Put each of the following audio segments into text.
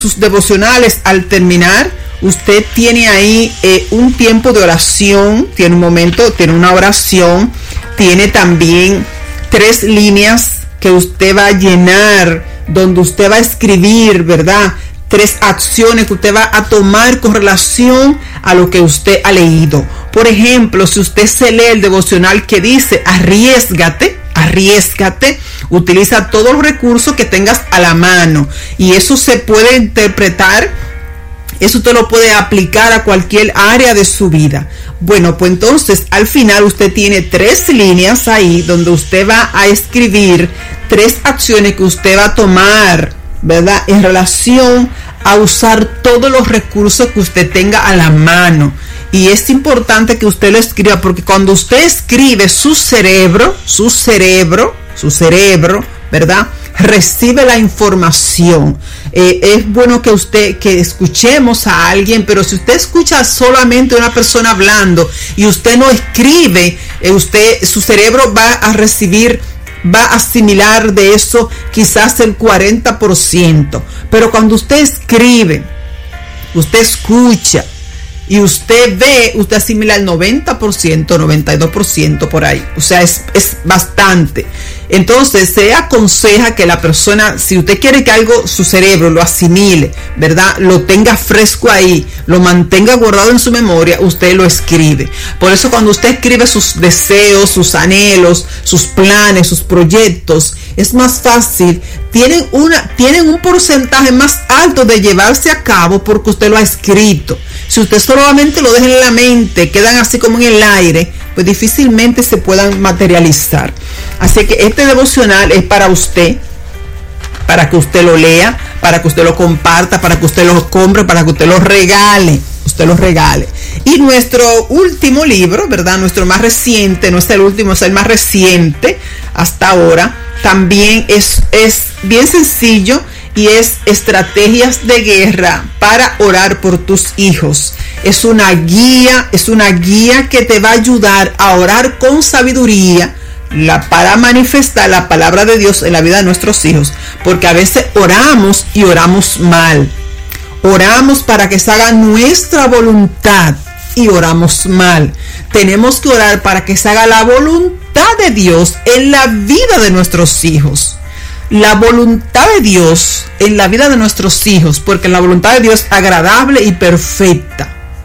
sus devocionales, al terminar, usted tiene ahí un tiempo de oración, tiene un momento, tiene una oración, tiene también 3 líneas que usted va a llenar, donde usted va a escribir, ¿verdad? 3 acciones que usted va a tomar con relación a lo que usted ha leído. Por ejemplo, si usted se lee el devocional que dice arriésgate, utiliza todos los recursos que tengas a la mano, y eso se puede interpretar, eso usted lo puede aplicar a cualquier área de su vida. Bueno, pues entonces al final usted tiene 3 líneas ahí donde usted va a escribir 3 acciones que usted va a tomar, ¿verdad?, en relación a usar todos los recursos que usted tenga a la mano. Y es importante que usted lo escriba, porque cuando usted escribe, su cerebro, ¿verdad?, recibe la información. Es bueno que escuchemos a alguien, pero si usted escucha solamente a una persona hablando y usted no escribe, su cerebro va a asimilar de eso quizás el 40%. Pero cuando usted escribe, usted escucha y usted ve, usted asimila el 90%, 92% por ahí. O sea, es bastante. Entonces, se aconseja que la persona, si usted quiere que algo, su cerebro lo asimile, ¿verdad?, lo tenga fresco ahí, lo mantenga guardado en su memoria, usted lo escribe. Por eso, cuando usted escribe sus deseos, sus anhelos, sus planes, sus proyectos, es más fácil. Tienen un porcentaje más alto de llevarse a cabo porque usted lo ha escrito. Si usted solamente lo deja en la mente, quedan así como en el aire, pues difícilmente se puedan materializar. Así que este devocional es para usted, para que usted lo lea, para que usted lo comparta, para que usted lo compre, para que usted lo regale. Y nuestro último libro, ¿verdad?, nuestro más reciente, no es el último, es el más reciente hasta ahora, también es bien sencillo, y es Estrategias de Guerra para Orar por tus Hijos. Es una guía que te va a ayudar a orar con sabiduría para manifestar la palabra de Dios en la vida de nuestros hijos, porque a veces oramos y oramos mal. Oramos para que se haga nuestra voluntad y oramos mal. Tenemos que orar para que se haga la voluntad de Dios en la vida de nuestros hijos. La voluntad de Dios en la vida de nuestros hijos, porque la voluntad de Dios es agradable y perfecta,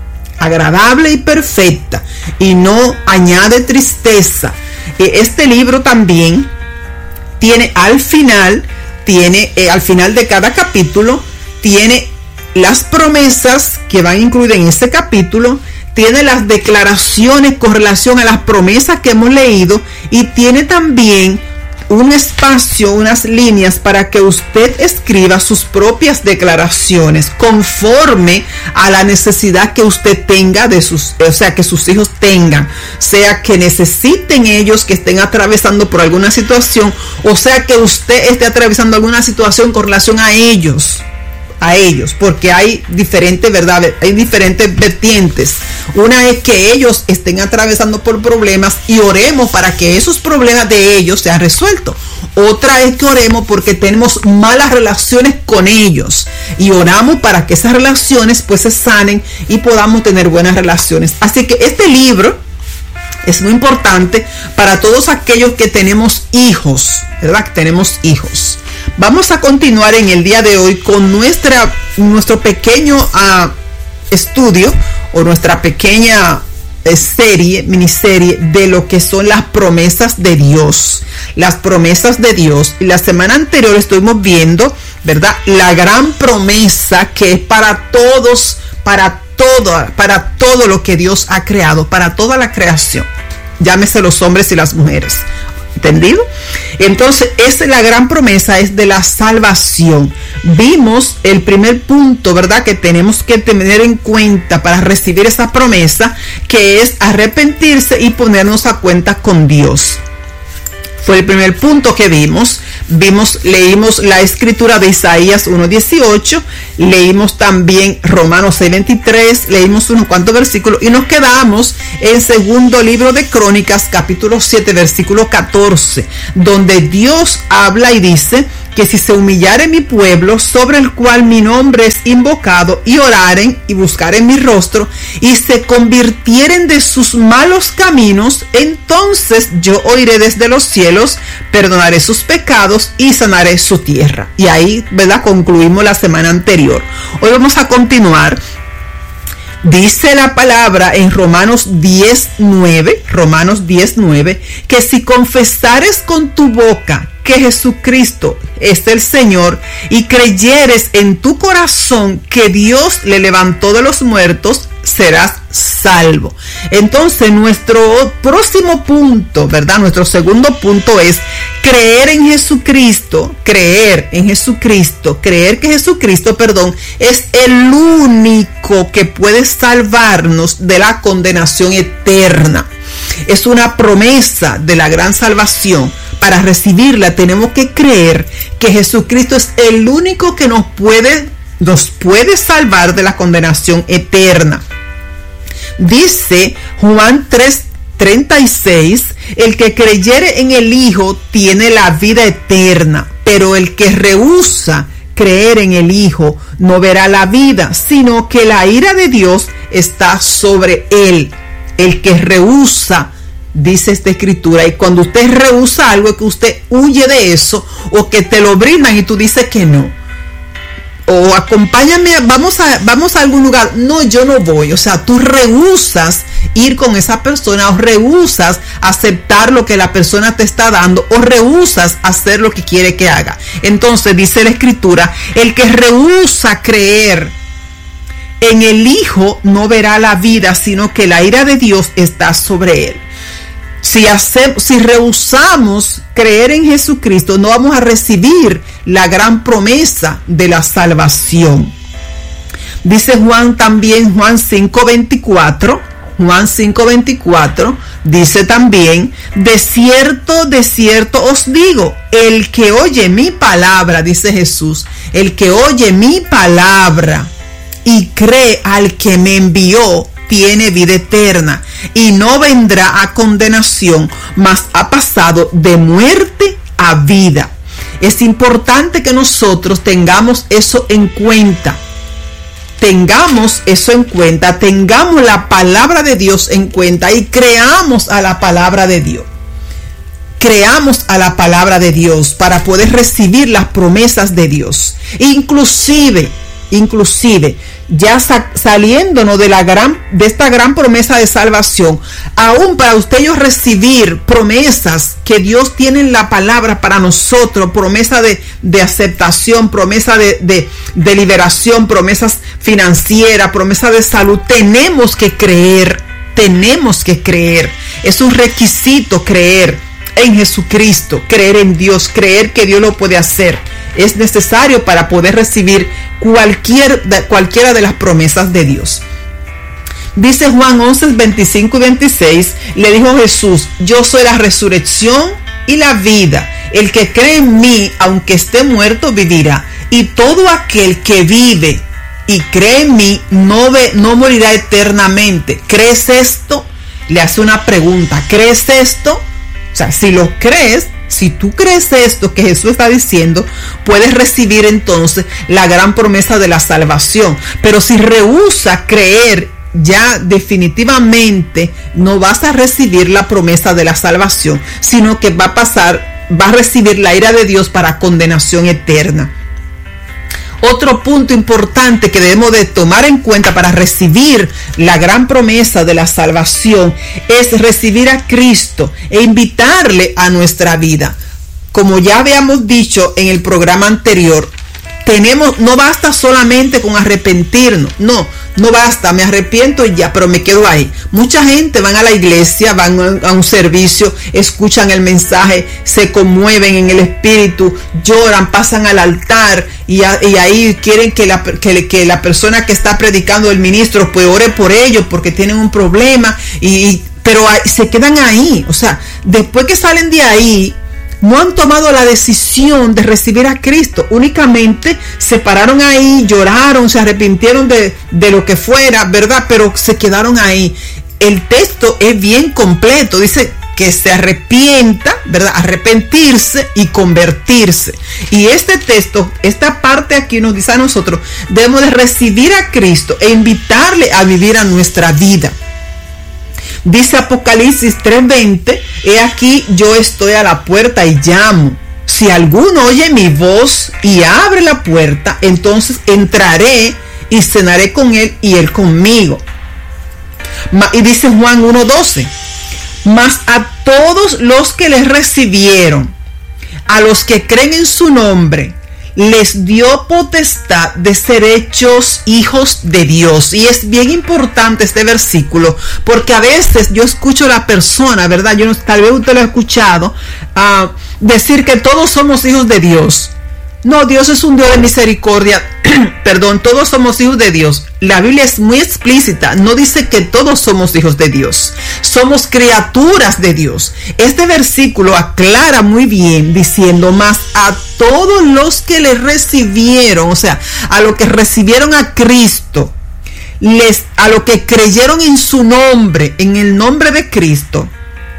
y no añade tristeza. Este libro también tiene al final de cada capítulo, tiene las promesas que van incluidas en este capítulo, tiene las declaraciones con relación a las promesas que hemos leído, y tiene también un espacio, unas líneas para que usted escriba sus propias declaraciones conforme a la necesidad que usted tenga que sus hijos tengan, sea que necesiten ellos, que estén atravesando por alguna situación, o sea que usted esté atravesando alguna situación con relación a ellos, porque hay diferentes verdades, hay diferentes vertientes. Una es que ellos estén atravesando por problemas y oremos para que esos problemas de ellos sean resueltos. Otra es que oremos porque tenemos malas relaciones con ellos y oramos para que esas relaciones pues se sanen y podamos tener buenas relaciones. Así que este libro es muy importante para todos aquellos que tenemos hijos, ¿verdad? Que tenemos hijos. Vamos a continuar en el día de hoy con nuestro pequeño estudio, o nuestra pequeña miniserie de lo que son las promesas de Dios. Las promesas de Dios. Y la semana anterior estuvimos viendo, ¿verdad?, la gran promesa que es para todos, para todo lo que Dios ha creado, para toda la creación. Llámese los hombres y las mujeres. ¿Entendido? Entonces, la gran promesa es de la salvación. Vimos el primer punto, ¿verdad?, que tenemos que tener en cuenta para recibir esa promesa, que es arrepentirse y ponernos a cuenta con Dios. Fue el primer punto que vimos. leímos la escritura de Isaías 1:18, leímos también Romanos 6:23, leímos unos cuantos versículos y nos quedamos en segundo libro de Crónicas, capítulo 7, versículo 14, donde Dios habla y dice que si se humillare mi pueblo, sobre el cual mi nombre es invocado, y oraren y buscaren mi rostro, y se convirtieren de sus malos caminos, entonces yo oiré desde los cielos, perdonaré sus pecados y sanaré su tierra. Y ahí, ¿verdad?, concluimos la semana anterior. Hoy vamos a continuar. Dice la palabra en Romanos 10:9, que si confesares con tu boca que Jesucristo es el Señor y creyeres en tu corazón que Dios le levantó de los muertos, serás salvo. Entonces, nuestro próximo punto, ¿verdad? Nuestro segundo punto es creer que Jesucristo, es el único que puede salvarnos de la condenación eterna. Es una promesa de la gran salvación. Para recibirla tenemos que creer que Jesucristo es el único que nos puede salvar de la condenación eterna. Dice Juan 3:36, el que creyere en el Hijo tiene la vida eterna, pero el que rehúsa creer en el Hijo no verá la vida, sino que la ira de Dios está sobre él. El que rehúsa, dice esta escritura, y cuando usted rehúsa algo es que usted huye de eso, o que te lo brindan y tú dices que no, o acompáñame, vamos a algún lugar, no, yo no voy. O sea, tú rehusas ir con esa persona, o rehusas aceptar lo que la persona te está dando, o rehusas hacer lo que quiere que haga. Entonces dice la escritura, el que rehúsa creer en el Hijo no verá la vida, sino que la ira de Dios está sobre él. Si rehusamos creer en Jesucristo, no vamos a recibir la gran promesa de la salvación. Dice Juan 5:24, dice también, de cierto os digo, el que oye mi palabra, dice Jesús, el que oye mi palabra y cree al que me envió, tiene vida eterna y no vendrá a condenación, mas ha pasado de muerte a vida. Es importante que nosotros tengamos eso en cuenta. Tengamos la palabra de Dios en cuenta y creamos a la palabra de Dios. Creamos a la palabra de Dios para poder recibir las promesas de Dios. Inclusive ya saliéndonos de esta gran promesa de salvación, aún para usted y yo recibir promesas que Dios tiene en la palabra para nosotros, promesa de aceptación, promesa de liberación, promesas financieras, promesa de salud, tenemos que creer, es un requisito creer en Jesucristo, creer en Dios, creer que Dios lo puede hacer. Es necesario para poder recibir cualquiera de las promesas de Dios. Dice Juan 11:25 y 26, le dijo Jesús, yo soy la resurrección y la vida. El que cree en mí, aunque esté muerto, vivirá. Y todo aquel que vive y cree en mí no morirá eternamente. ¿Crees esto? Le hace una pregunta. ¿Crees esto? O sea, si lo crees, si tú crees esto que Jesús está diciendo, puedes recibir entonces la gran promesa de la salvación. Pero si rehusas creer, ya definitivamente no vas a recibir la promesa de la salvación, sino que va a recibir la ira de Dios para condenación eterna. Otro punto importante que debemos de tomar en cuenta para recibir la gran promesa de la salvación es recibir a Cristo e invitarle a nuestra vida. Como ya habíamos dicho en el programa anterior, no basta solamente con arrepentirnos, no basta, me arrepiento y ya, pero me quedo ahí. Mucha gente van a la iglesia, van a un servicio, escuchan el mensaje, se conmueven en el espíritu, lloran, pasan al altar y ahí quieren que la persona que está predicando, el ministro, pues ore por ellos porque tienen un problema, pero se quedan ahí. O sea, después que salen de ahí, no han tomado la decisión de recibir a Cristo. Únicamente se pararon ahí, lloraron, se arrepintieron de lo que fuera, ¿verdad? Pero se quedaron ahí. El texto es bien completo. Dice que se arrepienta, ¿verdad? Arrepentirse y convertirse. Y este texto, esta parte aquí nos dice a nosotros, debemos de recibir a Cristo e invitarle a vivir a nuestra vida. Dice Apocalipsis 3:20, he aquí yo estoy a la puerta y llamo. Si alguno oye mi voz y abre la puerta, entonces entraré y cenaré con él y él conmigo. Y dice Juan 1:12, mas a todos los que les recibieron, a los que creen en su nombre, les dio potestad de ser hechos hijos de Dios. Y es bien importante este versículo, porque a veces yo escucho a la persona, ¿verdad? Tal vez usted lo ha escuchado, decir que todos somos hijos de Dios. No, Dios es un Dios de misericordia. Perdón, todos somos hijos de Dios. La Biblia es muy explícita. No dice que todos somos hijos de Dios. Somos criaturas de Dios. Este versículo aclara muy bien diciendo, más a todos los que le recibieron, o sea, a los que recibieron a Cristo, a los que creyeron en su nombre, en el nombre de Cristo,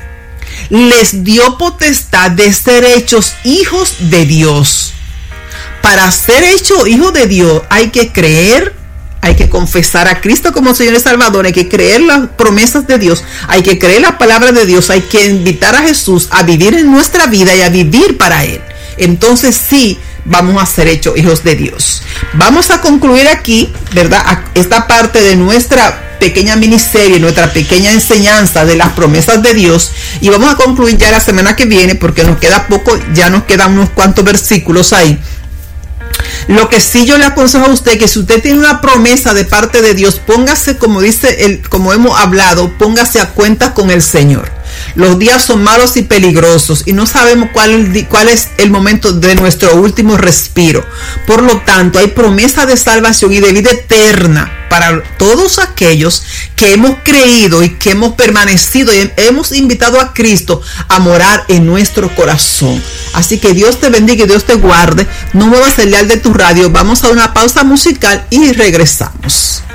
les dio potestad de ser hechos hijos de Dios. Para ser hecho hijo de Dios hay que creer, hay que confesar a Cristo como Señor y Salvador, hay que creer las promesas de Dios, hay que creer la palabra de Dios, hay que invitar a Jesús a vivir en nuestra vida y a vivir para Él. Entonces sí, vamos a ser hechos hijos de Dios. Vamos a concluir aquí, ¿verdad? Esta parte de nuestra pequeña miniserie, nuestra pequeña enseñanza de las promesas de Dios, y vamos a concluir ya la semana que viene porque nos queda poco, ya nos quedan unos cuantos versículos ahí. Lo que sí yo le aconsejo a usted, que si usted tiene una promesa de parte de Dios, póngase, como dice como hemos hablado, póngase a cuentas con el Señor. Los días son malos y peligrosos y no sabemos cuál es el momento de nuestro último respiro. Por lo tanto, hay promesa de salvación y de vida eterna para todos aquellos que hemos creído y que hemos permanecido y hemos invitado a Cristo a morar en nuestro corazón. Así que Dios te bendiga y Dios te guarde. No muevas el dial de tu radio. Vamos a una pausa musical y regresamos.